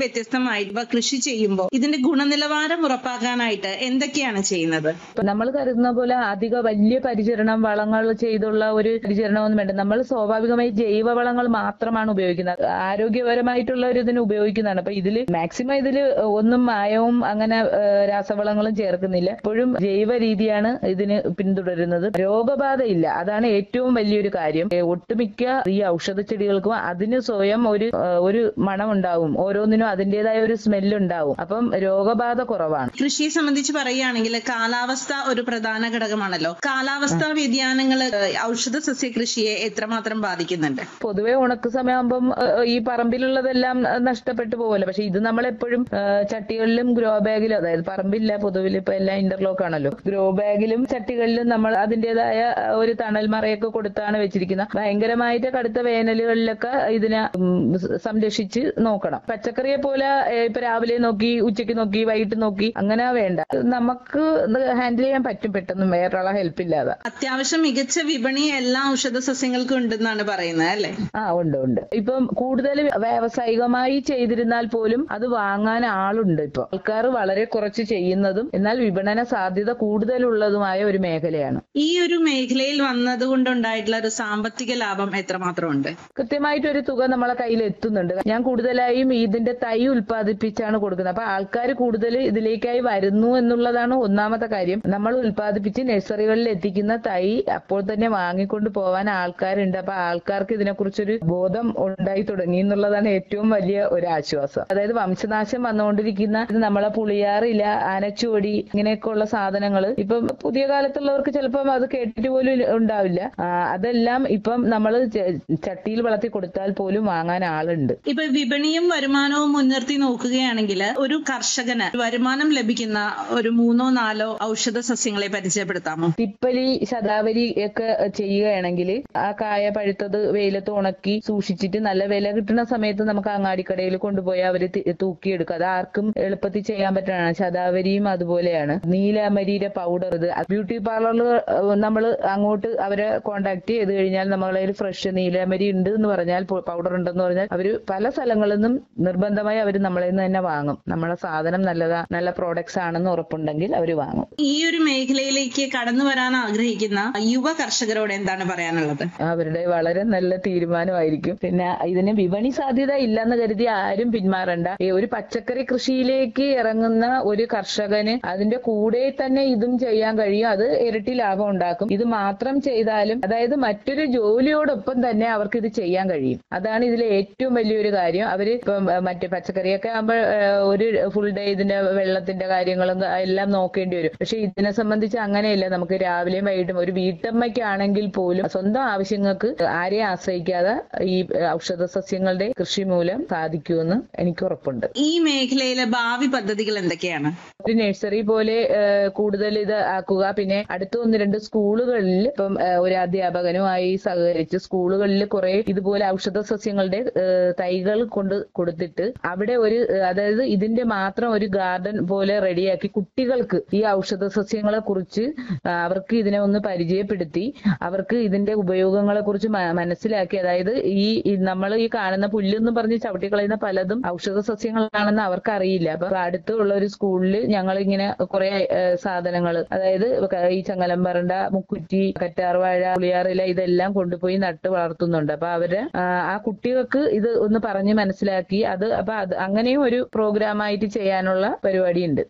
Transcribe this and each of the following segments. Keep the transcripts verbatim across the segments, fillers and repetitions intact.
വ്യത്യസ്തമായി ഇവ കൃഷി ചെയ്യുമ്പോൾ ഇതിന്റെ ഗുണനിലവാരം ഉറപ്പാക്കാനായിട്ട് എന്തൊക്കെയാണ് ചെയ്യുന്നത്? നമ്മൾ കരുതുന്ന പോലെ അധിക വലിയ പരിചരണം വളങ്ങൾ ചെയ്തുള്ള ഒരു പരിചരണമൊന്നും വേണ്ട. നമ്മൾ സ്വാഭാവികമായി ജൈവ വളങ്ങൾ മാത്രമാണ് ഉപയോഗിക്കുന്നത്. ആരോഗ്യപരമായിട്ടുള്ള ഒരു ഇതിന് ഉപയോഗിക്കുന്നതാണ്. അപ്പൊ ഇതില് മാക്സിമം ഇതില് ഒന്നും മായവും അങ്ങനെ രാസവളങ്ങളും ചേർക്കുന്നില്ല. എപ്പോഴും ജൈവ രീതിയാണ് ഇതിന് പിന്തുടരുന്നത്. രോഗബാധയില്ല, അതാണ് ഏറ്റവും വലിയൊരു കാര്യം. ഒട്ടുമിക്ക ഈ ഔഷധ ചെടികൾക്കും അതിന് സ്വയം ഒരു ഒരു മണം ഉണ്ടാവും, ഓരോന്നിനും അതിന്റേതായ ഒരു സ്മെല്ലുണ്ടാവും. അപ്പം രോഗബാധ കുറവാണ്. കൃഷിയെ സംബന്ധിച്ച് പറയുകയാണെങ്കിൽ കാലാവസ്ഥ ഒരു പ്രധാന ഘടകമാണല്ലോ. കാലാവസ്ഥാ വ്യതിയാനങ്ങൾ ഔഷധ സസ്യ കൃഷിയെ എത്രമാത്രം ബാധിക്കുന്നുണ്ട്? പൊതുവെ ഉണക്ക് സമയമാകുമ്പം ഈ പറമ്പിലുള്ളതെല്ലാം നഷ്ടപ്പെട്ടു പോകുമല്ലോ. പക്ഷെ ഇത് നമ്മളെപ്പോഴും ചട്ടികളിലും ഗ്രോ ബാഗിലും, അതായത് പറമ്പില്ല, പൊതുവിൽ ഇപ്പൊ എല്ലാം ഇന്റർലോക്ക് ആണല്ലോ, ഗ്രോ ബാഗിലും ചട്ടികളിലും നമ്മൾ അതിന്റേതായ ഒരു തണൽ മറയൊക്കെ കൊടുത്താണ് വെച്ചിരിക്കുന്നത്. ഭയങ്കരമായിട്ട് കടുത്ത വേനലുകളിലൊക്കെ ഇതിനെ സംരക്ഷിച്ച് നോക്കണം. പച്ചക്കറിയെ പോലെ ഇപ്പൊ രാവിലെ നോക്കി ഉച്ചയ്ക്ക് നോക്കി വൈകിട്ട് നോക്കി അങ്ങനെ വേണ്ട. നമുക്ക് ഹാൻഡിൽ ചെയ്യാൻ പറ്റും പെട്ടെന്ന് വേറൊരാളെ ഹെൽപ്പ് ഇല്ലാതെ. അത്യാവശ്യം മികച്ച വിപണി എല്ലാ ഔഷധ സസ്യങ്ങൾക്കും ഉണ്ടെന്നാണ് പറയുന്നത് അല്ലേ? ആ ഉണ്ട് ഉണ്ട്. ഇപ്പം കൂടുതൽ വ്യാവസായികമായി ചെയ്തിരുന്നാൽ പോലും അത് വാങ്ങാൻ ആളുണ്ട്. ഇപ്പൊ ആൾക്കാർ വളരെ കുറച്ച് ചെയ്യുന്നതും എന്നാൽ വിപണന സാധ്യത കൂടുതലുള്ളതുമായ ഒരു മേഖലയാണ്. ഈ ഒരു മേഖലയിൽ വന്നത് കൊണ്ടുണ്ടായിട്ടുള്ള ഒരു സാമ്പത്തിക ലാഭം എത്രമാത്രം ഉണ്ട്? കൃത്യമായിട്ടൊരു തുക നമ്മളെ കയ്യിൽ എത്തുന്നുണ്ട്. ഞാൻ കൂടുതലായും ഇതിന്റെ തൈ ഉൽപ്പാദിപ്പിച്ചാണ് കൊടുക്കുന്നത്. അപ്പൊ ആൾക്കാർ കൂടുതൽ ഇതിലേക്കായി വരുന്നു എന്നുള്ളതാണ് ഒന്നാമത്തെ കാര്യം. നമ്മൾ ഉൽപ്പാദിപ്പിച്ച് നഴ്സറികളിൽ എത്തിക്കുന്ന തൈ അപ്പോൾ തന്നെ വാങ്ങിക്കൊണ്ട് പോവാൻ ആൾക്കാരുണ്ട്. അപ്പൊ ആൾക്കാർക്ക് ഇതിനെക്കുറിച്ചൊരു ബോധം ഉണ്ടായി തുടങ്ങി എന്നുള്ളതാണ് ഏറ്റവും വലിയ ഒരു ആശ്വാസം. അതായത് വംശനാശം വന്നുകൊണ്ടിരിക്കുന്ന നമ്മളെ പുളിയാറില, ആനച്ചുവടി ഇങ്ങനെയൊക്കെയുള്ള സാധനങ്ങൾ ഇപ്പം പുതിയ കാലത്തുള്ളവർക്ക് ചിലപ്പം അത് കേട്ടിട്ട് പോലും ഉണ്ടാവില്ല. അതെല്ലാം ഇപ്പം നമ്മൾ ചട്ടിയിൽ വളർത്തി കൊടുത്താൽ പോലും വാങ്ങാൻ ആളുണ്ട്. ഇപ്പൊ വിപണിയും വരുമാനവും മുൻനിർത്തി നോക്കുകയാണെങ്കിൽ ഒരു കർഷകന് വരുമാനം ലഭിക്കുന്ന ഒരു മൂന്നോ നാലോ ഔഷധ സസ്യങ്ങളെ പരിചയപ്പെടുത്താമോ? തിപ്പലി, ശതാവരി ഒക്കെ ചെയ്യുകയാണെങ്കിൽ ആ കായ പഴുത്തത് വെയിലത്ത് ഉണക്കി സൂക്ഷിച്ചിട്ട് നല്ല വില കിട്ടുന്ന സമയത്ത് നമുക്ക് അങ്ങാടിക്കടയിൽ കൊണ്ടുപോയി അവര് തൂക്കിയെടുക്കുക. അത് ആർക്കും എളുപ്പത്തിൽ ചെയ്യാൻ പറ്റുന്നതാണ്. ശതാവരിയും അതുപോലെയാണ്. നീലാമരിയുടെ പൗഡർ, ഇത് ബ്യൂട്ടി പാർലറിൽ നമ്മൾ അങ്ങോട്ട് അവരെ കോണ്ടാക്ട് ചെയ്ത് കഴിഞ്ഞാൽ നമ്മളതിൽ ഫ്രഷ് നീലാമരി ഉണ്ട് എന്ന് പറഞ്ഞാൽ, പൗഡർ ഉണ്ടെന്ന് പറഞ്ഞാൽ അവര് പല സ്ഥലങ്ങളിൽ നിന്നും നിർബന്ധമായി അവർ നമ്മളിൽ നിന്ന് തന്നെ വാങ്ങും. നമ്മളെ സാധനം നല്ലതാ നല്ല പ്രോഡക്ട്സ് ആണെന്ന് ഉറപ്പുണ്ടെങ്കിൽ അവര് വാങ്ങും. ഈ ഒരു മേഖലയിലേക്ക് കടന്നു വരാൻ ആഗ്രഹിക്കുന്ന യുവ കർഷകരോട് എന്താണ് പറയാനുള്ളത്? അവരുടെ വളരെ നല്ല തീരുമാനമായിരിക്കും. പിന്നെ ഇതിന് വിപണി സാധ്യത ഇല്ലെന്ന് കരുതി ആരും പിന്മാറണ്ട. ഒരു പച്ചക്കറി കൃഷിയിലേക്ക് ഇറങ്ങുന്ന ഒരു കർഷകന് അതിന്റെ കൂടെ തന്നെ ഇതും ചെയ്യാൻ കഴിയും. അത് ഇരട്ടി ലാഭം ഉണ്ടാക്കും. ഇത് മാത്രം ചെയ്താലും, അതായത് മറ്റൊരു ജോലിയോടൊപ്പം തന്നെ അവർക്ക് ഇത് ചെയ്യാൻ കഴിയും. അതാണ് ഇതിലെ ഏറ്റവും വലിയൊരു കാര്യം. അവര് ഇപ്പം മറ്റേ പച്ചക്കറിയൊക്കെ ആകുമ്പോൾ ഒരു ഫുൾ ഡേ ഇതിന്റെ വെള്ളത്തിന്റെ കാര്യങ്ങളും എല്ലാം നോക്കേണ്ടി വരും. പക്ഷെ ഇതിനെ സംബന്ധിച്ച് അങ്ങനെയല്ല. നമുക്ക് രാവിലെയും വൈകിട്ടും ഒരു വീട്ടമ്മയ്ക്കാണെങ്കിൽ പോലും സ്വന്തം ആവശ്യങ്ങൾക്ക് ആരെയും ആശ്രയിക്കാതെ ഈ ഔഷധ സസ്യങ്ങളുടെ കൃഷി മൂലം സാധിക്കുമെന്ന് എനിക്ക് ഉറപ്പുണ്ട്. ഈ മേഖലയിലെ ഭാവി പദ്ധതികൾ എന്തൊക്കെയാണ്? ഒരു നഴ്സറി പോലെ കൂടുതൽ ഇത് ആക്കുക. പിന്നെ അടുത്ത ഒന്ന് രണ്ട് സ്കൂളുകളിൽ ഇപ്പം ഒരു അധ്യാപകനുമായി സഹകരിച്ച് സ്കൂളുകളിൽ കുറെ ഇതുപോലെ ഔഷധ സസ്യങ്ങളുടെ തൈകൾ കൊണ്ട് കൊടുത്തിട്ട് അവിടെ ഒരു, അതായത് ഇതിന്റെ മാത്രം ഒരു ഗാർഡൻ പോലെ റെഡിയാക്കി കുട്ടികൾക്ക് ഈ ഔഷധ സസ്യങ്ങളെ കുറിച്ച് അവർക്ക് ഇതിനെ ഒന്ന് പരിചയപ്പെടുത്തി അവർക്ക് ഇതിന്റെ ഉപയോഗങ്ങളെ കുറിച്ച് മനസ്സിലാക്കി, അതായത് ഈ നമ്മൾ ഈ കാണുന്ന പുല്ലെന്ന് പറഞ്ഞ് ചവിട്ടിക്കളയുന്ന പലതും ഔഷധ സസ്യങ്ങളാണെന്ന് അവർക്ക് അറിയില്ല. അപ്പൊ അടുത്തുള്ള ഒരു സ്കൂളിൽ ഞങ്ങൾ ഇങ്ങനെ കുറെ സാധനങ്ങൾ, അതായത് ഈ ചങ്ങലമ്പറണ്ട, മുക്കുറ്റി, കറ്റാർവാഴ, പുളിയാറില ഇതെല്ലാം കൊണ്ടുപോയി നട്ട് വളർത്തുന്നുണ്ട്. അപ്പൊ അവര് ആ കുട്ടികൾക്ക് ഇത് ഒന്ന് പറഞ്ഞ് മനസ്സിലാക്കി അത് അപ്പൊ അത് അങ്ങനെയും ഒരു പ്രോഗ്രാമായിട്ട് ചെയ്യാനുള്ള പരിപാടിയുണ്ട്.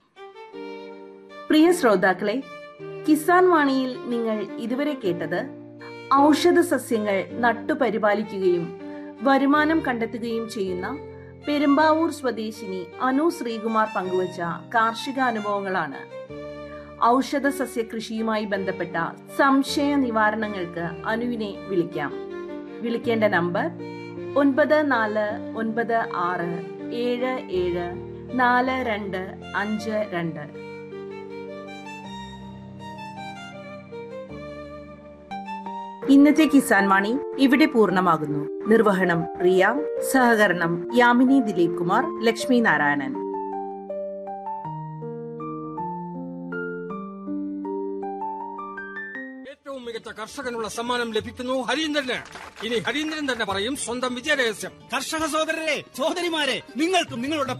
പ്രിയ ശ്രോതാക്കളെ, കിസാൻ വാണിയിൽ നിങ്ങൾ ഇതുവരെ കേട്ടത് ഔഷധ സസ്യങ്ങൾ നട്ടുപരിപാലിക്കുകയും വരുമാനം കണ്ടെത്തുകയും ചെയ്യുന്ന പെരുമ്പാവൂർ സ്വദേശിനി അനു ശ്രീകുമാർ പങ്കുവച്ച കാർഷിക അനുഭവങ്ങളാണ്. ഔഷധ സസ്യ കൃഷിയുമായി ബന്ധപ്പെട്ട സംശയ നിവാരണങ്ങൾക്ക് അനുവിനെ വിളിക്കാം. വിളിക്കേണ്ട നമ്പർ ഒൻപത് നാല് ഒൻപത് ആറ് ഏഴ് ഏഴ് നാല് രണ്ട് അഞ്ച് രണ്ട്. ഇന്നത്തെ കിസാൻ വാണി ഇവിടെ പൂർണ്ണമാകുന്നു. നിർവഹണം റിയ, സഹകരണം യാമിനി ദിലീപ് കുമാർ, ലക്ഷ്മി നാരായണൻ. ഏറ്റവും മികച്ച കർഷകനുള്ള സമ്മാനം ലഭിക്കുന്നു ഹരീന്ദ്രന്. ഇനി ഹരീന്ദ്രൻ തന്നെ പറയും സ്വന്തം വിജയരഹസ്യം. കർഷക സഹോദരരെ, സഹോദരിമാരെ, നിങ്ങൾക്കും നിങ്ങളുടെ